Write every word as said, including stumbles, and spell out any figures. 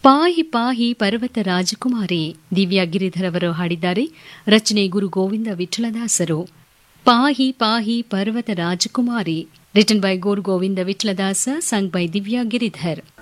ಪಾಹಿ ಪಾಹಿ ಪರ್ವತ ರಾಜಕುಮಾರಿ ದಿವ್ಯಾ ಗಿರಿಧರ್ ಅವರು ಹಾಡಿದ್ದಾರೆ. ರಚನೆ ಗುರು ಗೋವಿಂದ ವಿಠಲದಾಸರು. ಪಾಹಿ ಪಾಹಿ ಪರ್ವತ ರಾಜಕುಮಾರಿ written by Guru Govinda Vithaladasa, sung by Divya Giridhar.